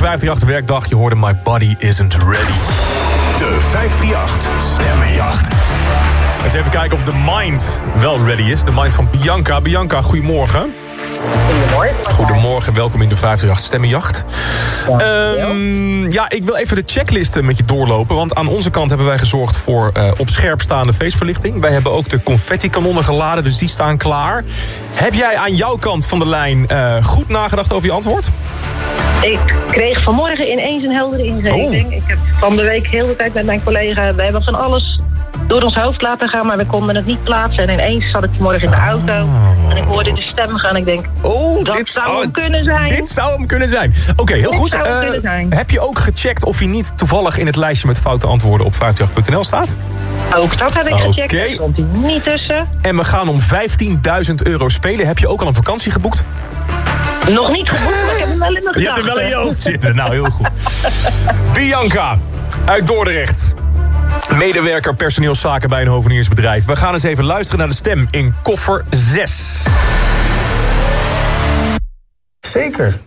538 werkdag. Je hoorde My Body Isn't Ready. De 538 Stemmenjacht. Eens even kijken of de mind wel ready is. De mind van Bianca. Bianca, goedemorgen. Goedemorgen. Goedemorgen, welkom in de 538 Stemmenjacht. Ik wil even de checklist met je doorlopen. Want aan onze kant hebben wij gezorgd voor op scherp staande feestverlichting. Wij hebben ook de confetti-kanonnen geladen, dus die staan klaar. Heb jij aan jouw kant van de lijn goed nagedacht over je antwoord? Ik kreeg vanmorgen ineens een heldere ingeving. Ik heb van de week heel de tijd met mijn collega... we hebben van alles door ons hoofd laten gaan, maar we konden het niet plaatsen. En ineens zat ik vanmorgen in de auto en ik hoorde de stem gaan. En ik denk, dit zou hem kunnen zijn. Dit zou hem kunnen zijn. Oké, heel goed. Heb je ook gecheckt of hij niet toevallig in het lijstje met foute antwoorden op 538.nl staat? Ook dat heb ik gecheckt. Daar stond hij niet tussen. En we gaan om €15.000 spelen. Heb je ook al een vakantie geboekt? Nog niet geboekt, maar ik heb hem wel in mijn gedachten. Je hebt hem wel in je hoofd zitten. Nou, heel goed. Bianca uit Dordrecht. Medewerker personeelszaken bij een hoveniersbedrijf. We gaan eens even luisteren naar de stem in koffer 6. Zeker.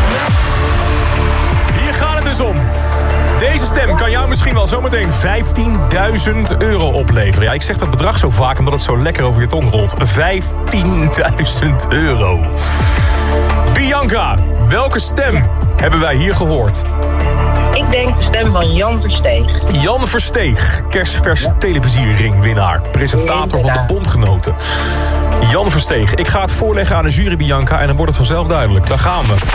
Hier gaat het dus om. Deze stem kan jou misschien wel zometeen €15.000 opleveren. Ja, ik zeg dat bedrag zo vaak omdat het zo lekker over je tong rolt. €15.000. Bianca, welke stem hebben wij hier gehoord? Ik denk de stem van Jan Versteeg. Jan Versteeg, kerstvers televisieringwinnaar. Presentator van de Bondgenoten. Jan Versteeg, ik ga het voorleggen aan de jury, Bianca, en dan wordt het vanzelf duidelijk. Daar gaan we.